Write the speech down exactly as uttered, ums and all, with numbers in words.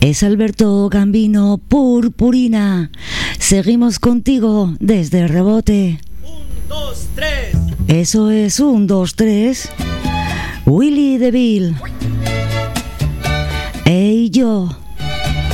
Es Alberto Gambino, Purpurina. Seguimos contigo desde el rebote. Un, dos, tres. Eso es, un, dos, tres. Willy DeVille. Ey, yo.